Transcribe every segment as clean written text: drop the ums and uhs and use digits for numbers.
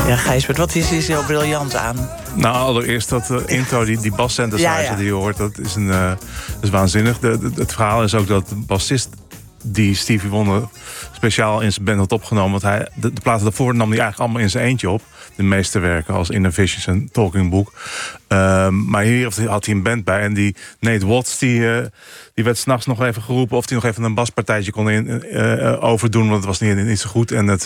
Ja, Gijsbert, wat is hier zo briljant aan? Nou, allereerst dat intro, die bassynthesizer die je hoort, dat is waanzinnig. Het verhaal is ook dat de bassist die Stevie Wonder speciaal in zijn band had opgenomen, want de platen daarvoor nam hij eigenlijk allemaal in zijn eentje op. De meeste werken als Inner Visions en Talking Book. Maar hier had hij een band bij. En die Nate Watts, die werd 's nachts nog even geroepen of hij nog even een baspartijtje kon overdoen, want het was niet zo goed. En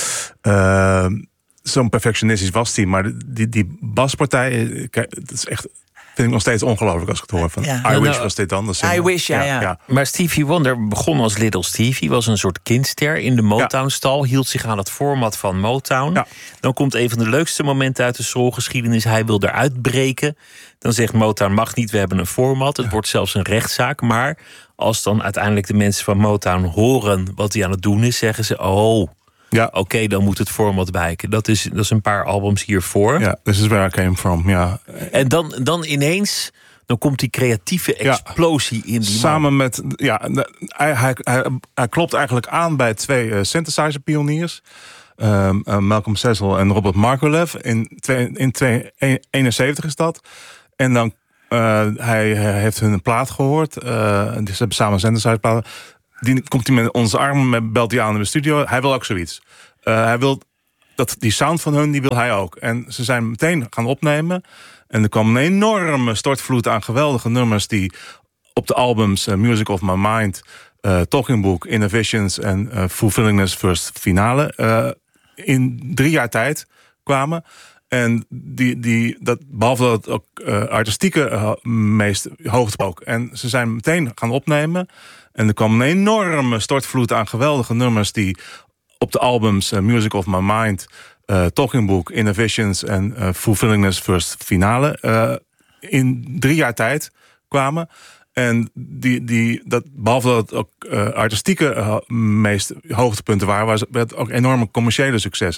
zo'n perfectionistisch was hij. Maar die baspartij, dat is echt, vind ik nog steeds ongelooflijk als ik het hoor. Van I Wish was dit dan. I Wish, ja. Maar Stevie Wonder begon als Little Stevie, was een soort kindster in de Motown-stal, hield zich aan het format van Motown. Ja. Dan komt een van de leukste momenten uit de soulgeschiedenis. Hij wil eruit breken. Dan zegt Motown mag niet, we hebben een format. Het wordt zelfs een rechtszaak. Maar als dan uiteindelijk de mensen van Motown horen wat hij aan het doen is, zeggen ze, oké, dan moet het format wijken. Dat is een paar albums hiervoor. Ja, this is where I came from, ja. En dan ineens, dan komt die creatieve explosie in die samen man. Met, hij klopt eigenlijk aan bij twee synthesizer-pioniers. Malcolm Cecil en Robert Margouleff. In 1971 is dat. En dan, hij heeft hun een plaat gehoord. Ze hebben samen een synthesizer-plaat. Komt hij met onze armen, belt hij aan in de studio. Hij wil ook zoiets. Hij wil die sound van hun, die wil hij ook. En ze zijn meteen gaan opnemen. En er kwam een enorme stortvloed aan geweldige nummers die op de albums Music of My Mind, Talking Book, Inner Visions en Fulfillingness First Finale in 3 jaar tijd kwamen. En behalve dat het ook artistieke meest hoogtepunt. En ze zijn meteen gaan opnemen. En er kwam een enorme stortvloed aan geweldige nummers die op de albums Music of My Mind, Talking Book, Inner Visions en Fulfillingness First Finale in 3 jaar tijd kwamen. En behalve dat het ook artistieke meest hoogtepunten waren, was het ook enorme commerciële successen.